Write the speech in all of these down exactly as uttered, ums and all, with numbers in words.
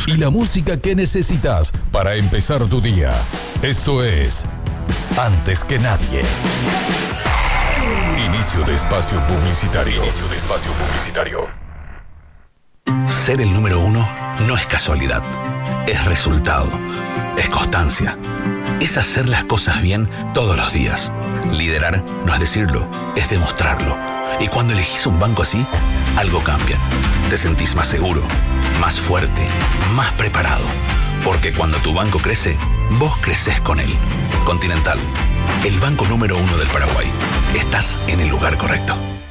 y la música que necesitas para empezar tu día. Esto es Antes que Nadie. Inicio de espacio publicitario. Inicio de espacio publicitario. Ser el número uno no es casualidad, es resultado, es constancia, es hacer las cosas bien todos los días. Liderar no es decirlo, es demostrarlo. Y cuando elegís un banco así, algo cambia. Te sentís más seguro, más fuerte, más preparado. Porque cuando tu banco crece, vos creces con él. Continental, el banco número uno del Paraguay. Estás en el lugar correcto.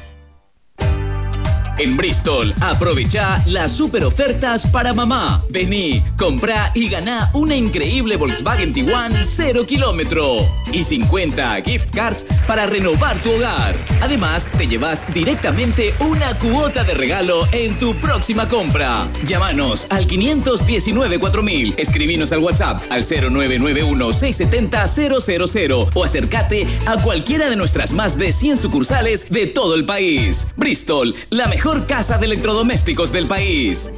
En Bristol, aprovecha las super ofertas para mamá. Vení, comprá y ganá una increíble Volkswagen Tiguan cero kilómetro y cincuenta gift cards para renovar tu hogar. Además, te llevas directamente una cuota de regalo en tu próxima compra. Llámanos al quinientos diecinueve cuatro mil, escribinos al WhatsApp al cero nueve nueve uno seis siete cero cero cero cero o acércate a cualquiera de nuestras más de cien sucursales de todo el país. Bristol, la mejor casa de electrodomésticos del país.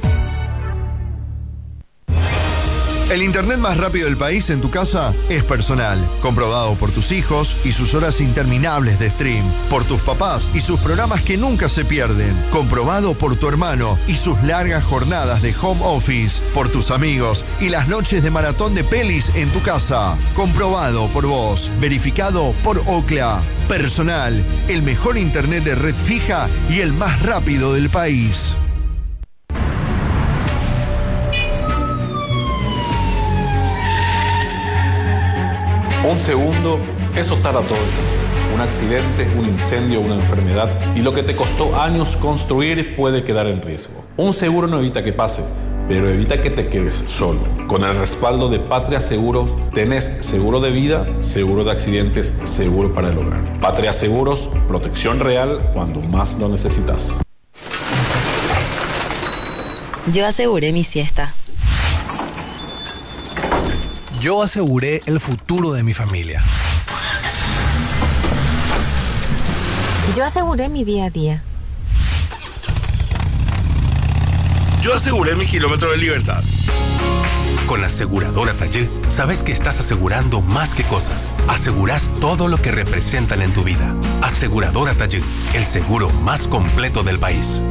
El internet más rápido del país en tu casa es Personal, comprobado por tus hijos y sus horas interminables de stream, por tus papás y sus programas que nunca se pierden, comprobado por tu hermano y sus largas jornadas de home office, por tus amigos y las noches de maratón de pelis en tu casa, comprobado por vos, verificado por Ookla. Personal, el mejor internet de red fija y el más rápido del país. Un segundo es optar a todo el mundo. Un accidente, un incendio, una enfermedad y lo que te costó años construir puede quedar en riesgo. Un seguro no evita que pase, pero evita que te quedes solo. Con el respaldo de Patria Seguros, tenés seguro de vida, seguro de accidentes, seguro para el hogar. Patria Seguros, protección real cuando más lo necesitas. Yo aseguré mi siesta. Yo aseguré el futuro de mi familia. Yo aseguré mi día a día. Yo aseguré mi kilómetro de libertad. Con la aseguradora Tallé, sabes que estás asegurando más que cosas. Asegurás todo lo que representan en tu vida. Aseguradora Tallé, el seguro más completo del país.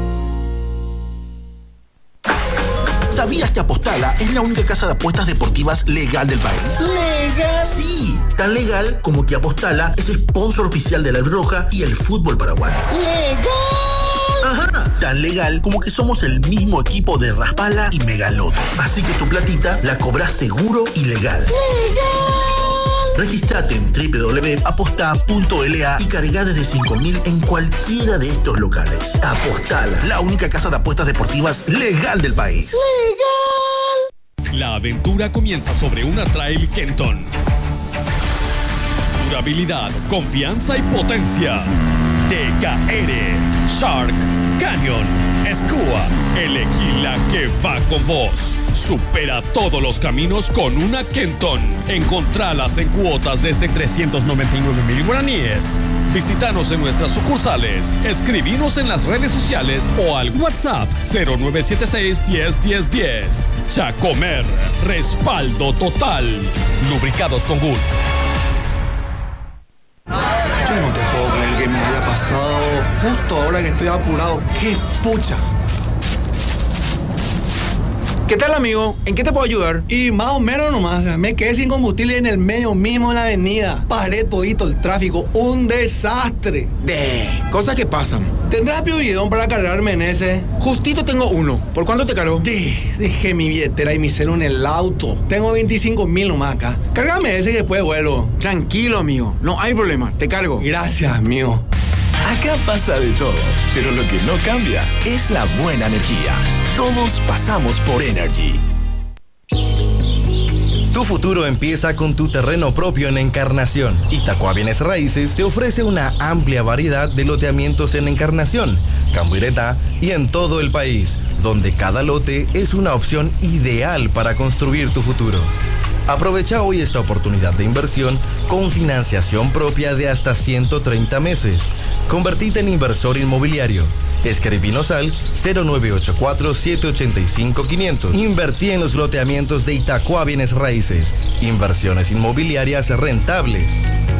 ¿Sabías que Apostala es la única casa de apuestas deportivas legal del país? ¿Legal? Sí, tan legal como que Apostala es sponsor oficial de la Roja y el fútbol paraguayo. ¡Legal! Ajá, tan legal como que somos el mismo equipo de Raspala y Megaloto. Así que tu platita la cobras seguro y legal. ¡Legal! Regístrate en doble u doble u doble u punto aposta punto l a y carga desde cinco mil en cualquiera de estos locales. Apostala, la única casa de apuestas deportivas legal del país. ¡Legal! La aventura comienza sobre una Trail Kenton. Durabilidad, confianza y potencia. T K R, Shark, Canyon, Skua. Elegí la que va con vos. Supera todos los caminos con una Kenton. Encontralas en cuotas desde trescientos noventa y nueve mil guaraníes. Visítanos en nuestras sucursales. Escribinos en las redes sociales o al WhatsApp cero nueve siete seis, diez, diez, diez. Chacomer, respaldo total. Lubricados con Gulf. Yo no te puedo creer que me haya pasado justo ahora que estoy apurado. ¡Qué pucha! ¿Qué tal, amigo? ¿En qué te puedo ayudar? Y más o menos nomás, me quedé sin combustible en el medio mismo de la avenida. Paré todito el tráfico, un desastre. De cosas que pasan. ¿Tendrás bidón para cargarme en ese? Justito tengo uno. ¿Por cuánto te cargo? De, dejé mi billetera y mi celu en el auto. Tengo veinticinco mil nomás acá. Cárgame ese y después vuelvo. Tranquilo, amigo. No hay problema. Te cargo. Gracias, amigo. Acá pasa de todo, pero lo que no cambia es la buena energía. Todos pasamos por Energy. Tu futuro empieza con tu terreno propio en Encarnación. Itacua Bienes Raíces te ofrece una amplia variedad de loteamientos en Encarnación, Cambuireta y en todo el país, donde cada lote es una opción ideal para construir tu futuro. Aprovecha hoy esta oportunidad de inversión con financiación propia de hasta ciento treinta meses. Convertite en inversor inmobiliario. Escribinos al cero nueve ocho cuatro, siete ocho cinco, quinientos. Invertí en los loteamientos de Itacua Bienes Raíces. Inversiones inmobiliarias rentables.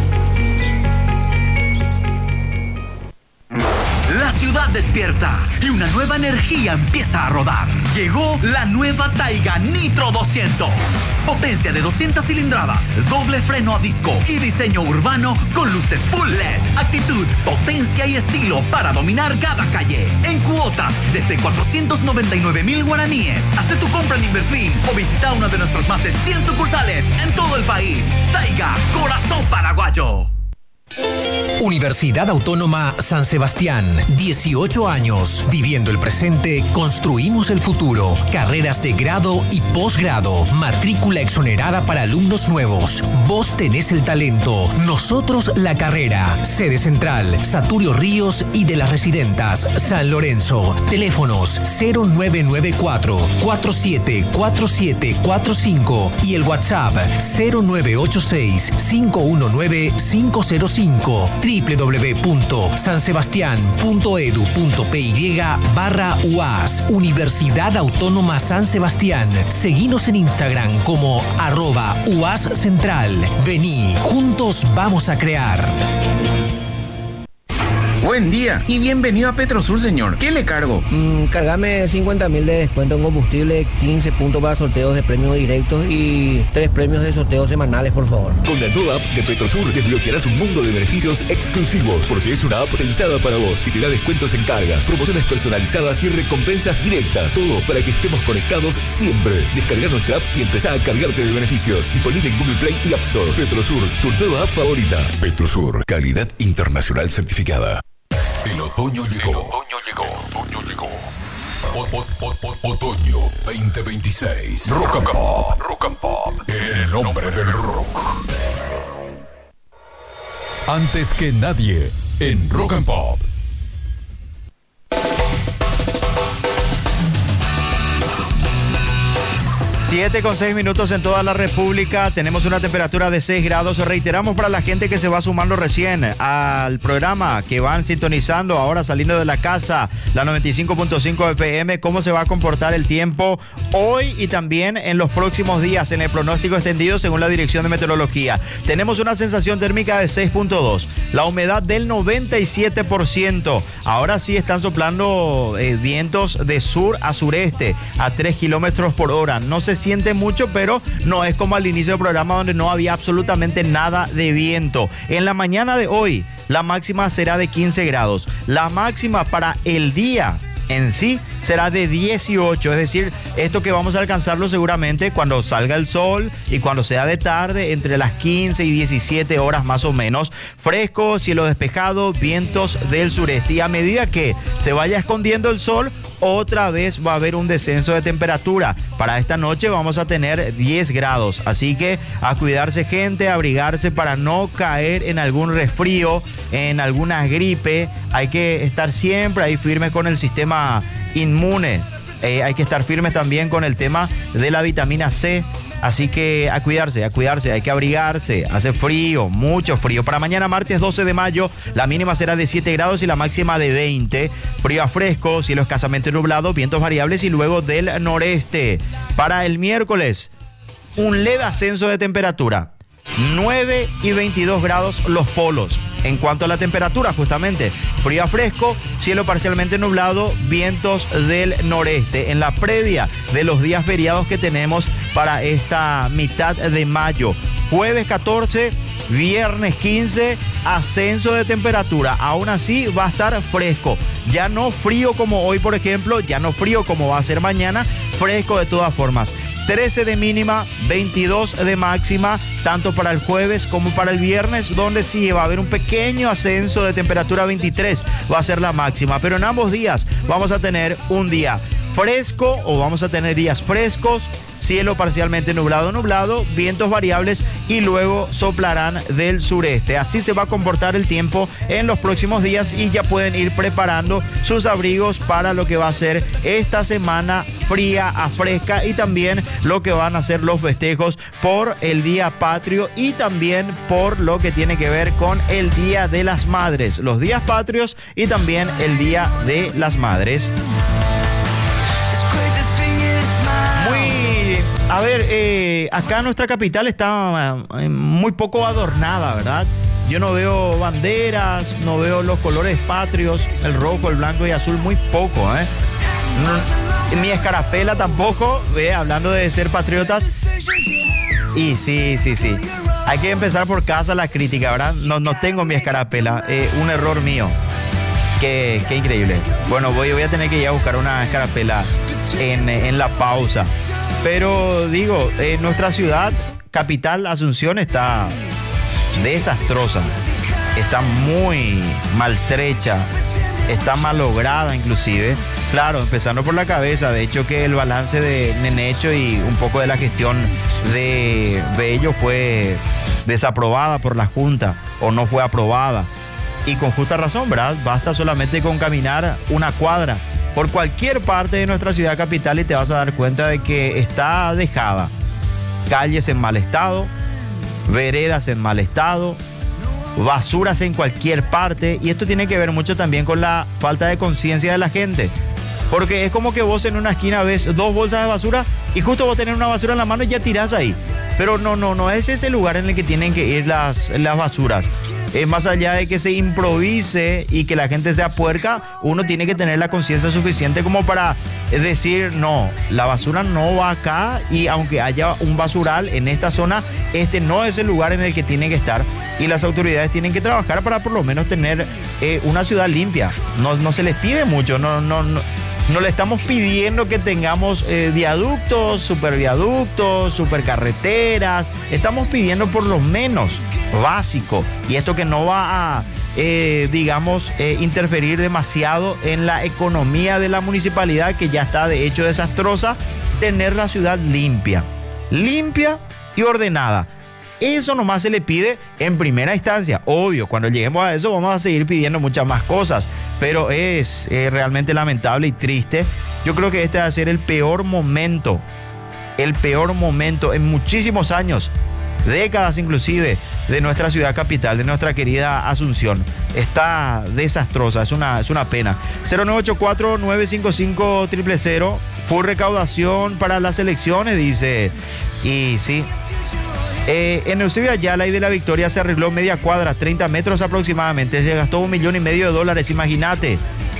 La ciudad despierta y una nueva energía empieza a rodar. Llegó la nueva Taiga Nitro doscientos. Potencia de doscientas cilindradas, doble freno a disco y diseño urbano con luces full L E D. Actitud, potencia y estilo para dominar cada calle. En cuotas desde cuatrocientos noventa y nueve mil guaraníes. Haz tu compra en Inverfin o visita una de nuestras más de cien sucursales en todo el país. Taiga, corazón paraguayo. Universidad Autónoma San Sebastián, dieciocho años, viviendo el presente, construimos el futuro. Carreras de grado y posgrado, matrícula exonerada para alumnos nuevos. Vos tenés el talento, nosotros la carrera. Sede central, Saturio Ríos y de las Residentas, San Lorenzo. Teléfonos cero nueve nueve cuatro, cuatro siete cuatro siete cuatro cinco y el WhatsApp cero nueve ocho seis, cinco uno nueve, cinco cero cinco. doble u doble u doble u punto san sebastián punto edu punto p y barra U A S. Universidad Autónoma San Sebastián. Seguinos en Instagram como arroba U A S Central. Vení, juntos vamos a crear. Buen día y bienvenido a Petrosur, señor. ¿Qué le cargo? Mm, cargame cincuenta mil de descuento en combustible, quince puntos para sorteos de premios directos y tres premios de sorteos semanales, por favor. Con la nueva app de Petrosur desbloquearás un mundo de beneficios exclusivos, porque es una app pensada para vos y te da descuentos en cargas, promociones personalizadas y recompensas directas. Todo para que estemos conectados siempre. Descarga nuestra app y empezá a cargarte de beneficios. Disponible en Google Play y App Store. Petrosur, tu nueva app favorita. Petrosur, calidad internacional certificada. El otoño llegó. El otoño llegó. Otoño llegó. O, o, o, otoño veinte veintiséis. Rock and Pop. Rock and Pop. En el nombre del rock. Antes que nadie, en Rock and Pop. siete con seis minutos en toda la República. Tenemos una temperatura de seis grados. Reiteramos para la gente que se va sumando recién al programa, que van sintonizando ahora saliendo de la casa, la noventa y cinco punto cinco F M, cómo se va a comportar el tiempo hoy y también en los próximos días en el pronóstico extendido según la Dirección de Meteorología. Tenemos una sensación térmica de seis punto dos, la humedad del noventa y siete por ciento. Ahora sí están soplando eh, vientos de sur a sureste a tres kilómetros por hora. No se siente mucho, pero no es como al inicio del programa donde no había absolutamente nada de viento. En la mañana de hoy, la máxima será de quince grados. La máxima para el día en sí será de dieciocho, es decir, esto que vamos a alcanzarlo seguramente cuando salga el sol y cuando sea de tarde, entre las quince y diecisiete horas más o menos. Fresco, cielo despejado, vientos del sureste, y a medida que se vaya escondiendo el sol, otra vez va a haber un descenso de temperatura. Para esta noche vamos a tener diez grados, así que a cuidarse, gente, a abrigarse para no caer en algún resfrío, en alguna gripe. Hay que estar siempre ahí firmes con el sistema inmune. Eh, hay que estar firmes también con el tema de la vitamina C. Así que a cuidarse, a cuidarse, hay que abrigarse. Hace frío, mucho frío. Para mañana martes doce de mayo, la mínima será de siete grados y la máxima de veinte. Frío a fresco, cielo escasamente nublado, vientos variables y luego del noreste. Para el miércoles, un leve ascenso de temperatura. nueve y veintidós grados los polos. En cuanto a la temperatura, justamente, frío a fresco, cielo parcialmente nublado, vientos del noreste. En la previa de los días feriados que tenemos para esta mitad de mayo. Jueves catorce, viernes quince, ascenso de temperatura. Aún así va a estar fresco. Ya no frío como hoy, por ejemplo, ya no frío como va a ser mañana, fresco de todas formas. trece de mínima, veintidós de máxima, tanto para el jueves como para el viernes, donde sí va a haber un pequeño ascenso de temperatura, veintitrés va a ser la máxima. Pero en ambos días vamos a tener un día fresco o vamos a tener días frescos, cielo parcialmente nublado, nublado, vientos variables y luego soplarán del sureste. Así se va a comportar el tiempo en los próximos días y ya pueden ir preparando sus abrigos para lo que va a ser esta semana fría a fresca y también lo que van a ser los festejos por el Día Patrio y también por lo que tiene que ver con el Día de las Madres, los días patrios y también el Día de las Madres. Muy, a ver, eh, acá nuestra capital está eh, muy poco adornada, ¿verdad? Yo no veo banderas, no veo los colores patrios, el rojo, el blanco y azul, muy poco, ¿eh? No, mi escarapela tampoco, ¿ve? Hablando de ser patriotas. Y sí, sí, sí. Hay que empezar por casa la crítica, ¿verdad? No, no tengo mi escarapela, eh, un error mío. Qué, qué increíble. Bueno, voy, voy a tener que ir a buscar una escarapela en, en la pausa. Pero digo, eh, nuestra ciudad capital, Asunción, está desastrosa. Está muy maltrecha. Está malograda inclusive. Claro, empezando por la cabeza. De hecho que el balance de Nenecho y un poco de la gestión de Bello fue desaprobada por la Junta o no fue aprobada. Y con justa razón, ¿verdad? Basta solamente con caminar una cuadra por cualquier parte de nuestra ciudad capital y te vas a dar cuenta de que está dejada. Calles en mal estado, veredas en mal estado, basuras en cualquier parte. Y esto tiene que ver mucho también con la falta de conciencia de la gente. Porque es como que vos en una esquina ves dos bolsas de basura y justo vos tenés una basura en la mano y ya tirás ahí. Pero no, no, no es ese lugar en el que tienen que ir las, las basuras. Es más allá de que se improvise y que la gente sea puerca, uno tiene que tener la conciencia suficiente como para decir, no, la basura no va acá y aunque haya un basural en esta zona, este no es el lugar en el que tiene que estar y las autoridades tienen que trabajar para por lo menos tener eh, una ciudad limpia. No, no se les pide mucho, no, no, no. No le estamos pidiendo que tengamos eh, viaductos, superviaductos, supercarreteras. Estamos pidiendo por lo menos básico. Y esto que no va a, eh, digamos, eh, interferir demasiado en la economía de la municipalidad, que ya está de hecho desastrosa. Tener la ciudad limpia. Limpia y ordenada. Eso nomás se le pide en primera instancia. Obvio, cuando lleguemos a eso vamos a seguir pidiendo muchas más cosas. Pero es eh, realmente lamentable y triste. Yo creo que este va a ser el peor momento. El peor momento en muchísimos años. Décadas inclusive de nuestra ciudad capital, de nuestra querida Asunción. Está desastrosa, es una, es una pena. cero nueve ocho cuatro, nueve cinco cinco, cero cero cero. Full recaudación para las elecciones, dice. Y sí. Eh, en Eusebio Ayala y de la Victoria se arregló media cuadra, treinta metros aproximadamente. Se gastó un millón y medio de dólares, imagínate.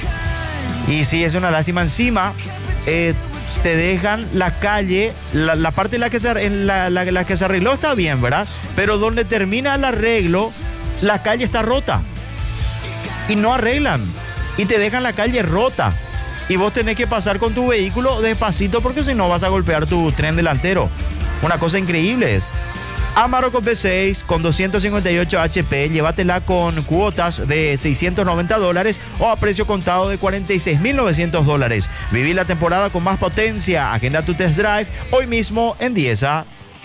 Y sí, es una lástima. Encima, eh, te dejan la calle, la, la parte en la, que se, en la, la, la que se arregló está bien, ¿verdad? Pero donde termina el arreglo, la calle está rota. Y no arreglan. Y te dejan la calle rota. Y vos tenés que pasar con tu vehículo despacito porque si no vas a golpear tu tren delantero. Una cosa increíble es. Amarok B seis con doscientos cincuenta y ocho H P, llévatela con cuotas de seiscientos noventa dólares o a precio contado de cuarenta y seis mil novecientos dólares. Viví la temporada con más potencia. Agenda tu test drive hoy mismo en Diesa.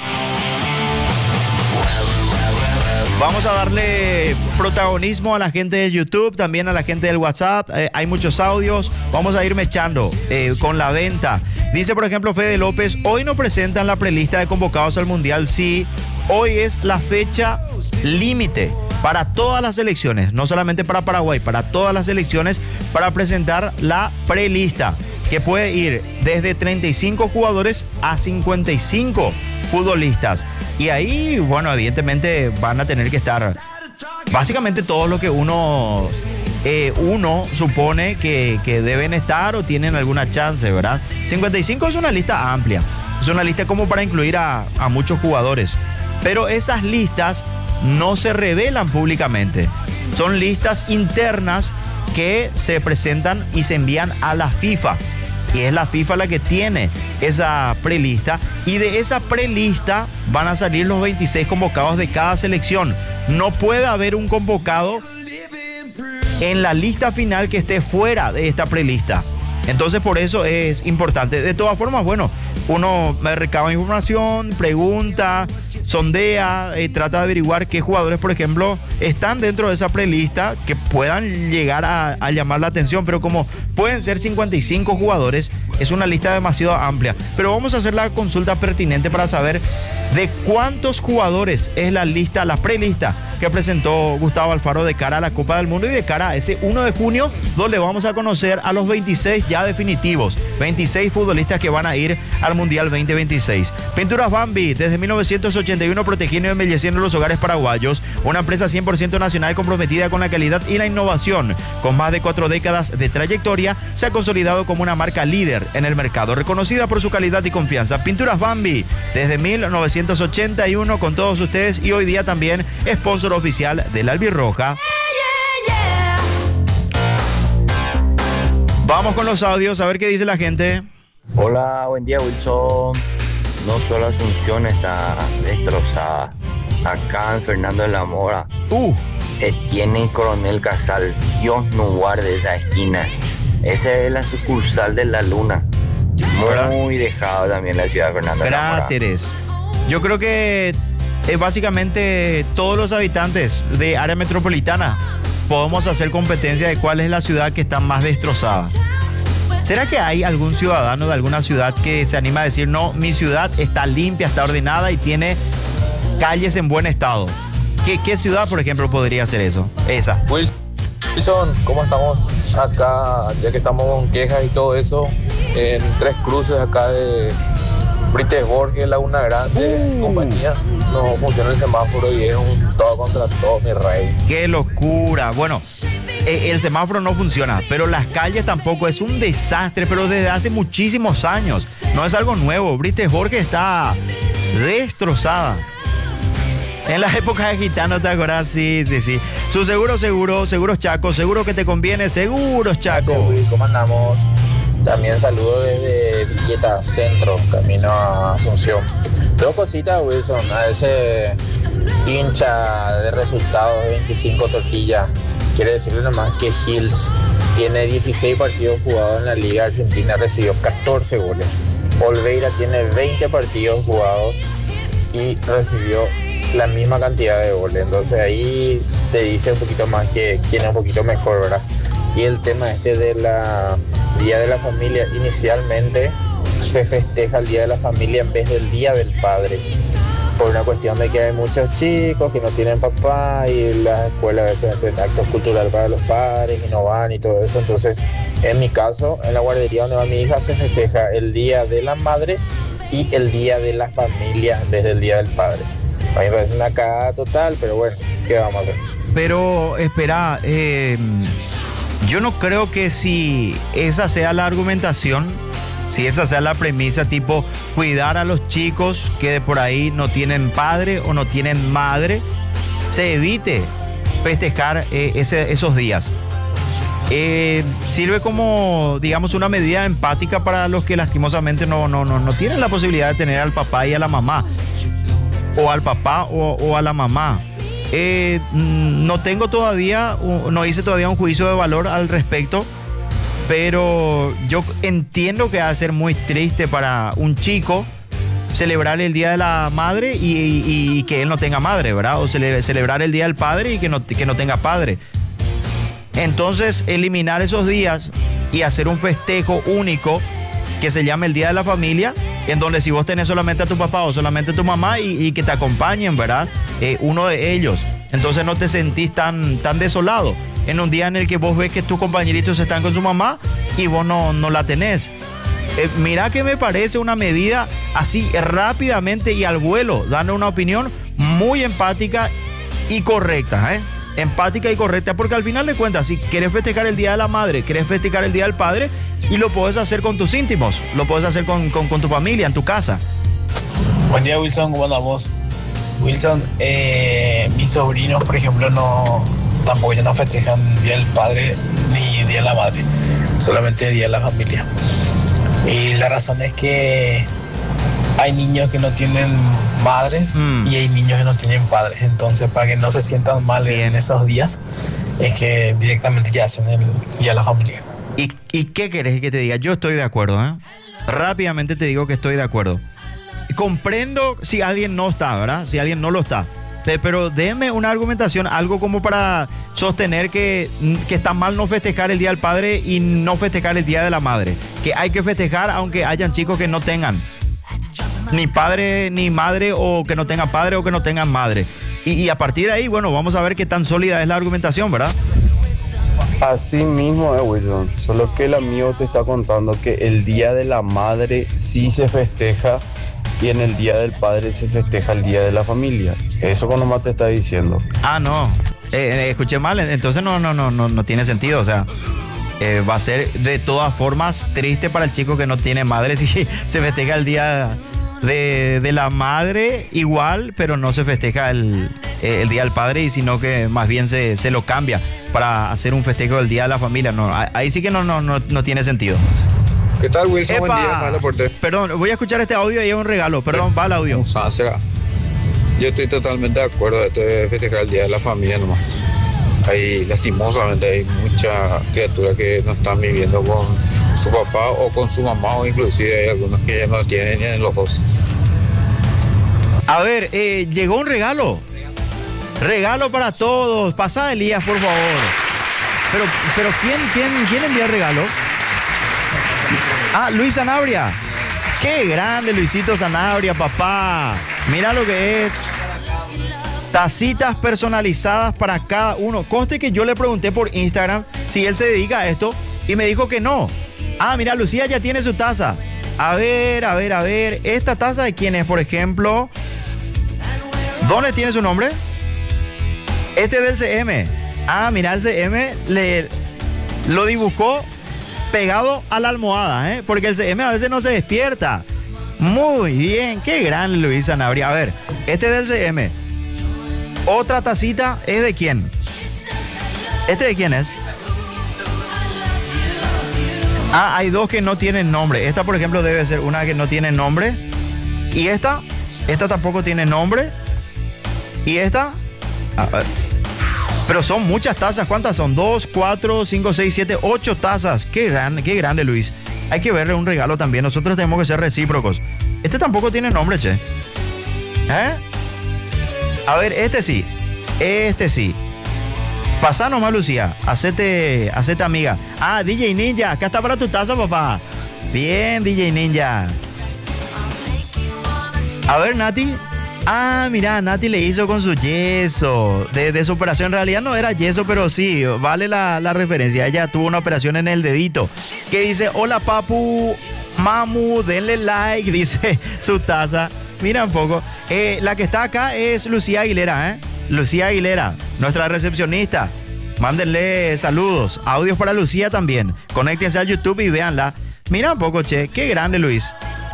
Vamos a darle protagonismo a la gente de YouTube, también a la gente del WhatsApp. Eh, hay muchos audios. Vamos a irme echando eh, con la venta. Dice, por ejemplo, Fede López, hoy no presentan la prelista de convocados al Mundial. Sí, hoy es la fecha límite para todas las selecciones, no solamente para Paraguay, para todas las selecciones, para presentar la prelista, que puede ir desde treinta y cinco jugadores a cincuenta y cinco futbolistas. Y ahí, bueno, evidentemente van a tener que estar básicamente todos los que uno, eh, uno supone que, que deben estar o tienen alguna chance, ¿verdad? cincuenta y cinco es una lista amplia, es una lista como para incluir a, a muchos jugadores. Pero esas listas no se revelan públicamente. Son listas internas que se presentan y se envían a la FIFA. Y es la FIFA la que tiene esa prelista. Y de esa prelista van a salir los veintiséis convocados de cada selección. No puede haber un convocado en la lista final que esté fuera de esta prelista. Entonces por eso es importante. De todas formas, bueno, uno recaba información, pregunta, sondea, eh, trata de averiguar qué jugadores, por ejemplo, están dentro de esa prelista que puedan llegar a, a llamar la atención, pero como pueden ser cincuenta y cinco jugadores, es una lista demasiado amplia. Pero vamos a hacer la consulta pertinente para saber de cuántos jugadores es la lista, la prelista que presentó Gustavo Alfaro de cara a la Copa del Mundo y de cara a ese uno de junio, donde vamos a conocer a los veintiséis ya definitivos, veintiséis futbolistas que van a ir al Mundial veinte veintiséis. Pinturas Bambi, desde mil novecientos ochenta y uno protegiendo y embelleciendo los hogares paraguayos, una empresa cien por ciento nacional comprometida con la calidad y la innovación. Con más de cuatro décadas de trayectoria, se ha consolidado como una marca líder en el mercado, reconocida por su calidad y confianza. Pinturas Bambi, desde mil novecientos ochenta y uno con todos ustedes y hoy día también sponsor oficial de la Albirroja. Vamos con los audios a ver qué dice la gente. Hola, buen día, Wilson. No solo Asunción está destrozada. Acá en Fernando de la Mora uh. eh, tiene Coronel Casal. Dios no guarde esa esquina. Esa es la sucursal de la Luna. Muy dejado también la ciudad de Fernando de la Mora. Cráteres. Yo creo que eh, básicamente todos los habitantes de área metropolitana podemos hacer competencia de cuál es la ciudad que está más destrozada. ¿Será que hay algún ciudadano de alguna ciudad que se anima a decir, no, mi ciudad está limpia, está ordenada y tiene calles en buen estado? ¿Qué, qué ciudad, por ejemplo, podría hacer eso? Esa. Wilson, ¿cómo estamos acá? Ya que estamos con quejas y todo eso, en Tres Cruces acá de Brites Borges, Laguna Grande, uh. compañía, no funciona el semáforo y es un todo contra todo, mi rey. ¡Qué locura! Bueno, eh, el semáforo no funciona, pero las calles tampoco, es un desastre, pero desde hace muchísimos años. No es algo nuevo. Brites Borges está destrozada. En la época de Gitano, ¿te acuerdas? Sí, sí, sí. Su seguro, seguro, seguros Chaco, seguro que te conviene, seguros Chaco. Gracias, ¿cómo andamos? También saludo desde Villeta Centro, camino a Asunción. Dos cositas, Wilson, a ese hincha de resultados de veinticinco tortillas. Quiere decirle nomás que Hills tiene dieciséis partidos jugados en la Liga Argentina, recibió catorce goles. Olveira tiene veinte partidos jugados y recibió la misma cantidad de goles. Entonces ahí te dice un poquito más que quién es un poquito mejor, ¿verdad? Y el tema este de la Día de la Familia, inicialmente se festeja el Día de la Familia en vez del Día del Padre, por una cuestión de que hay muchos chicos que no tienen papá y las escuelas a veces hacen actos culturales para los padres y no van y todo eso. Entonces, en mi caso, en la guardería donde va mi hija, se festeja el Día de la Madre y el Día de la Familia en vez del Día del Padre. A mí me parece una cagada total, pero bueno, ¿qué vamos a hacer? Pero, espera, eh, yo no creo que si esa sea la argumentación, si esa sea la premisa, tipo cuidar a los chicos que de por ahí no tienen padre o no tienen madre, se evite festejar eh, ese, esos días. Eh, sirve como, digamos, una medida empática para los que lastimosamente no, no, no, no tienen la posibilidad de tener al papá y a la mamá, o al papá o, o a la mamá. Eh, no tengo todavía, no hice todavía un juicio de valor al respecto, pero yo entiendo que va a ser muy triste para un chico celebrar el Día de la Madre y, y, y que él no tenga madre, ¿verdad? O cele, celebrar el Día del Padre y que no, que no tenga padre. Entonces, eliminar esos días y hacer un festejo único que se llame el Día de la Familia, en donde si vos tenés solamente a tu papá o solamente a tu mamá y, y que te acompañen, ¿verdad? Eh, uno de ellos. Entonces no te sentís tan, tan desolado en un día en el que vos ves que tus compañeritos están con su mamá y vos no, no la tenés. Eh, mira que me parece una medida así rápidamente y al vuelo, dando una opinión muy empática y correcta, ¿eh? Empática y correcta, porque al final de cuentas, si querés festejar el Día de la Madre, querés festejar el Día del Padre, y lo podés hacer con tus íntimos, lo podés hacer con, con, con tu familia, en tu casa. Buen día, Wilson, ¿cómo andamos? Wilson, eh, mis sobrinos, por ejemplo, no tampoco ya no festejan Día del Padre ni Día de la Madre, solamente Día de la Familia. Y la razón es que hay niños que no tienen madres mm. y hay niños que no tienen padres. Entonces, para que no se sientan mal en esos días, es que directamente ya hacen el Día de la Familia. ¿Y, ¿Y qué querés que te diga? Yo estoy de acuerdo, ¿eh? Rápidamente te digo que estoy de acuerdo. Comprendo si alguien no está, ¿verdad? Si alguien no lo está. Pero déme una argumentación, algo como para sostener que, que está mal no festejar el Día del Padre y no festejar el Día de la Madre. Que hay que festejar aunque hayan chicos que no tengan ni padre ni madre, o que no tengan padre o que no tengan madre. Y, y a partir de ahí, bueno, vamos a ver qué tan sólida es la argumentación, ¿verdad? Así mismo, eh, Wilson. Solo que el amigo te está contando que el Día de la Madre sí se festeja y en el Día del Padre se festeja el Día de la Familia. Eso con nomás te está diciendo. Ah, no. Eh, eh, escuché mal. Entonces no, no, no, no, no tiene sentido. O sea, eh, va a ser de todas formas triste para el chico que no tiene madre si se festeja el Día de, de la Madre igual, pero no se festeja el, el Día del Padre, y sino que más bien se, se lo cambia para hacer un festejo del Día de la Familia. No, ahí sí que no, no, no, no tiene sentido. ¿Qué tal, Wilson? ¡Epa! Buen día, malo por ti. Perdón, voy a escuchar este audio y es un regalo. Perdón, va el audio. Yo estoy totalmente de acuerdo de esto de festejar el Día de la Familia nomás. Hay, lastimosamente, hay muchas criaturas que no están viviendo con su papá o con su mamá, o inclusive hay algunos que ya no tienen ni en los dos. A ver, eh, llegó un regalo. Regalo para todos. Pasá, Elías, por favor. Pero, pero ¿quién, quién, quién envía el regalo? Ah, Luis Sanabria. Qué grande, Luisito Sanabria, papá. Mira lo que es. Tacitas personalizadas para cada uno. Conste que yo le pregunté por Instagram si él se dedica a esto y me dijo que no. Ah, mira, Lucía ya tiene su taza. A ver, a ver, a ver. ¿Esta taza de quién es, por ejemplo? ¿Dónde tiene su nombre? Este es del C M. Ah, mira, el C M le, lo dibujó pegado a la almohada, ¿eh? Porque el C M a veces no se despierta. Muy bien, qué gran Luis Sanabria. A ver, este es del C M. Otra tacita es de quién. ¿Este de quién es? Ah, hay dos que no tienen nombre. Esta, por ejemplo, debe ser una que no tiene nombre. Y esta, esta tampoco tiene nombre. Y esta, a ver. Pero son muchas tazas. ¿Cuántas son? Dos, cuatro, cinco, seis, siete, ocho tazas. Qué grande, qué grande, Luis. Hay que verle un regalo también. Nosotros tenemos que ser recíprocos. Este tampoco tiene nombre, che. ¿Eh? A ver, este sí. Este sí. Pasá nomás, Lucía. Hacete, hacete amiga. Ah, D J Ninja. Acá está para tu taza, papá. Bien, D J Ninja. A ver, Nati. Ah, mira, Nati le hizo con su yeso. De, de su operación, en realidad no era yeso, pero sí, vale la, la referencia. Ella tuvo una operación en el dedito. Que dice, hola papu, mamu, denle like, dice su taza. Mira un poco. Eh, la que está acá es Lucía Aguilera, ¿eh? Lucía Aguilera, nuestra recepcionista. Mándenle saludos. Audios para Lucía también. Conéctense al YouTube y véanla. Mira un poco, che. Qué grande, Luis.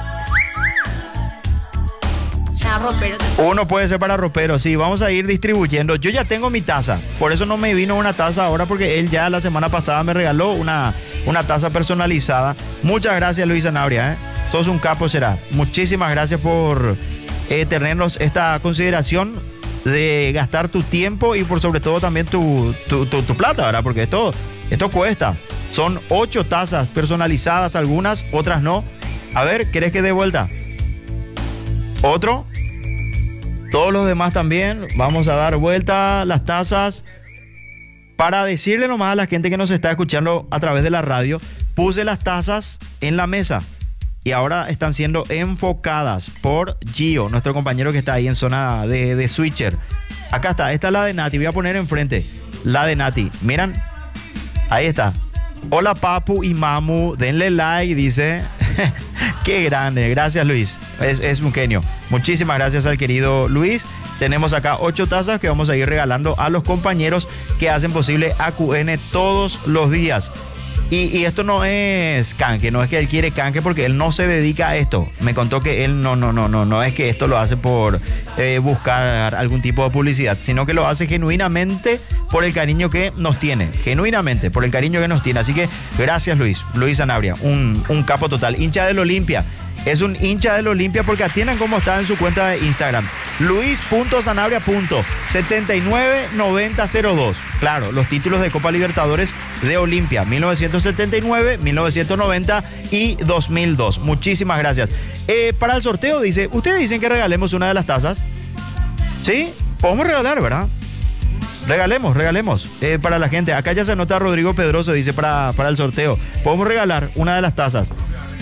Uno puede ser para ropero, sí, vamos a ir distribuyendo. Yo ya tengo mi taza, por eso no me vino una taza ahora, porque él ya la semana pasada me regaló una, una taza personalizada. Muchas gracias, Luis Sanabria, ¿eh? Sos un capo, será. Muchísimas gracias por eh, tenernos esta consideración de gastar tu tiempo y por sobre todo también tu, tu, tu, tu plata, ¿verdad? Porque esto, esto cuesta. Son ocho tazas personalizadas, algunas, otras no. A ver, ¿querés que dé vuelta? ¿Otro? Todos los demás también. Vamos a dar vuelta las tazas. Para decirle nomás a la gente que nos está escuchando a través de la radio, puse las tazas en la mesa y ahora están siendo enfocadas por Gio, nuestro compañero que está ahí en zona de, de switcher. Acá está, esta es la de Nati. Voy a poner enfrente la de Nati. Miran, ahí está. Hola papu y mamu, denle like, dice. Qué grande, gracias Luis, es, es un genio. Muchísimas gracias al querido Luis. Tenemos acá ocho tazas que vamos a ir regalando a los compañeros que hacen posible A Q N todos los días. Y, y esto no es canje, no es que él quiere canje porque él no se dedica a esto. Me contó que él no, no, no, no, no es que esto lo hace por eh, buscar algún tipo de publicidad, sino que lo hace genuinamente por el cariño que nos tiene, genuinamente, por el cariño que nos tiene. Así que gracias, Luis, Luis Sanabria, un, un capo total, hincha del Olimpia. Es un hincha del Olimpia porque atiendan cómo está en su cuenta de Instagram. luis punto sanabria punto setenta y nueve noventa cero dos. Claro, los títulos de Copa Libertadores de Olimpia, mil novecientos setenta y nueve, mil novecientos noventa y dos mil dos. Muchísimas gracias. Eh, para el sorteo, dice, ustedes dicen que regalemos una de las tazas. ¿Sí? Podemos regalar, ¿verdad? Regalemos, regalemos. Eh, para la gente, acá ya se anota Rodrigo Pedroso, dice, para, para el sorteo. Podemos regalar una de las tazas.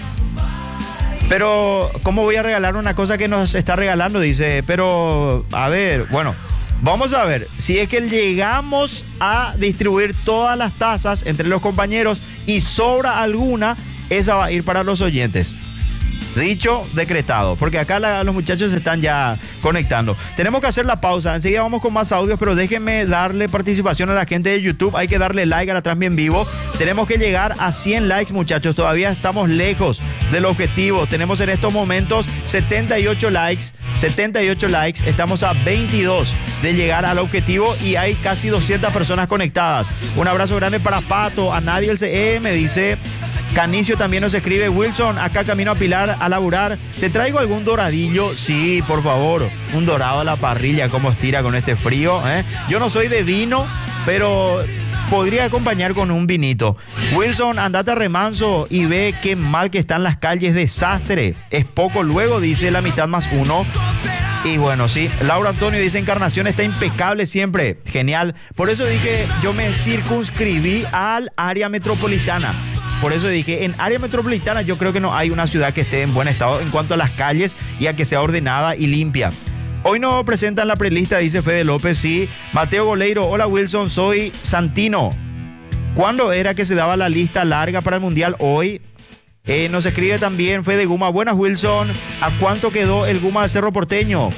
Pero, ¿cómo voy a regalar una cosa que nos está regalando? Dice, pero, a ver, bueno, vamos a ver. Si es que llegamos a distribuir todas las tazas entre los compañeros y sobra alguna, esa va a ir para los oyentes. Dicho, decretado, porque acá la, los muchachos se están ya conectando. Tenemos que hacer la pausa, enseguida vamos con más audios, pero déjenme darle participación a la gente de YouTube. Hay que darle like a la transmisión en vivo. Tenemos que llegar a cien likes, muchachos. Todavía estamos lejos del objetivo. Tenemos en estos momentos setenta y ocho likes. setenta y ocho likes. Estamos a veintidós de llegar al objetivo y hay casi doscientas personas conectadas. Un abrazo grande para Pato, a Nadie el C M, dice... Canicio también nos escribe, Wilson, acá camino a Pilar a laburar. ¿Te traigo algún doradillo? Sí, por favor. Un dorado a la parrilla, cómo estira con este frío, ¿eh? Yo no soy de vino, pero podría acompañar con un vinito. Wilson, andate a Remanso y ve qué mal que están las calles, desastre. Es poco luego, dice la mitad más uno. Y bueno, sí, Laura Antonio dice, Encarnación está impecable siempre. Genial. Por eso dije, yo me circunscribí al área metropolitana. Por eso dije, en área metropolitana yo creo que no hay una ciudad que esté en buen estado en cuanto a las calles y a que sea ordenada y limpia. Hoy no presentan la prelista, dice Fede López, sí. Mateo Goleiro, hola Wilson, soy Santino. ¿Cuándo era que se daba la lista larga para el Mundial? Hoy. Eh, nos escribe también Fede Guma, buenas Wilson, ¿a cuánto quedó el Guma de Cerro Porteño?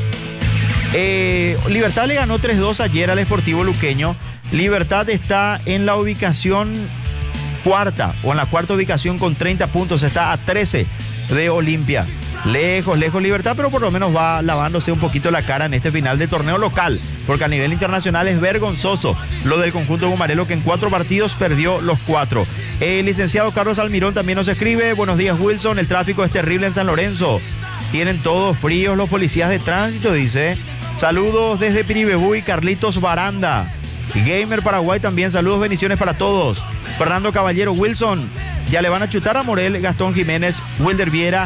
Eh, Libertad le ganó tres dos ayer al Sportivo Luqueño. Libertad está en la ubicación... cuarta o en la cuarta ubicación con treinta puntos, está a trece de Olimpia. Lejos, lejos Libertad, pero por lo menos va lavándose un poquito la cara en este final de torneo local, porque a nivel internacional es vergonzoso lo del conjunto gumarelo que en cuatro partidos perdió los cuatro. El licenciado Carlos Almirón también nos escribe, buenos días Wilson, el tráfico es terrible en San Lorenzo, tienen todos fríos los policías de tránsito, dice. Saludos desde Piribebuy, Carlitos Baranda. Gamer Paraguay también, saludos, bendiciones para todos. Fernando Caballero, Wilson, ya le van a chutar a Morel, Gastón Jiménez, Wilder Viera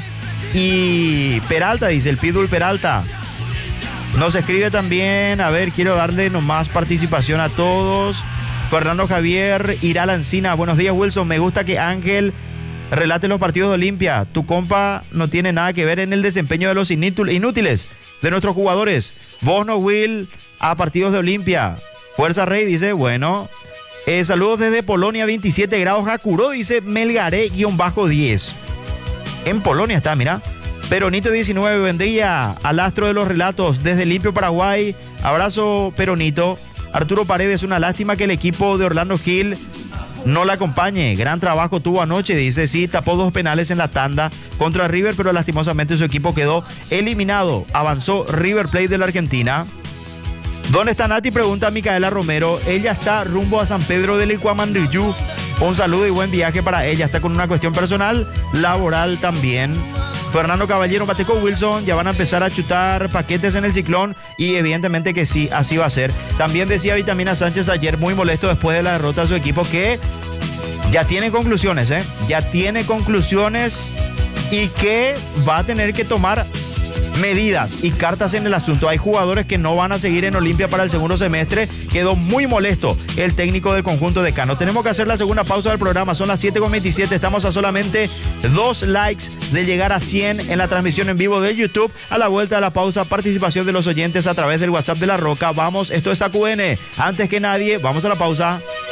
y Peralta, dice el Pidul Peralta. Nos escribe también, a ver, quiero darle nomás participación a todos. Fernando Javier Irala Encina, buenos días Wilson, me gusta que Ángel relate los partidos de Olimpia. Tu compa no tiene nada que ver en el desempeño de los inútiles de nuestros jugadores. Vos no, Will, a partidos de Olimpia. Fuerza Rey, dice, bueno. Eh, saludos desde Polonia, veintisiete grados. Jacuró, dice Melgaré-diez. En Polonia está, mira. Peronito diecinueve, vendría al astro de los relatos desde Limpio, Paraguay. Abrazo, Peronito. Arturo Paredes, una lástima que el equipo de Orlando Gil no la acompañe. Gran trabajo tuvo anoche, dice, sí, tapó dos penales en la tanda contra River, pero lastimosamente su equipo quedó eliminado. Avanzó River Plate de la Argentina. ¿Dónde está Nati? Pregunta a Micaela Romero. Ella está rumbo a San Pedro del Icuamandriyú. Un saludo y buen viaje para ella. Está con una cuestión personal, laboral también. Fernando Caballero, Bateco Wilson, ya van a empezar a chutar paquetes en el Ciclón y evidentemente que sí, así va a ser. También decía Vitamina Sánchez ayer, muy molesto después de la derrota de su equipo, que ya tiene conclusiones, ¿eh? Ya tiene conclusiones y que va a tener que tomar medidas y cartas en el asunto. Hay jugadores que no van a seguir en Olimpia para el segundo semestre. Quedó muy molesto el técnico del conjunto de Cano. Tenemos que hacer la segunda pausa del programa. Son las siete con veintisiete. Estamos a solamente dos likes de llegar a cien en la transmisión en vivo de YouTube. A la vuelta de la pausa, participación de los oyentes a través del WhatsApp de La Roca. Vamos, esto es A Q N. Antes que nadie, vamos a la pausa.